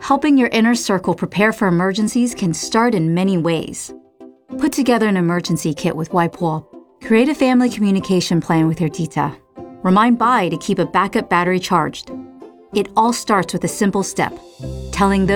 Helping your inner circle prepare for emergencies can start in many ways. Put together an emergency kit with Wipeool. Create a family communication plan with your tita. Remind Bai to keep a backup battery charged. It all starts with a simple step: telling those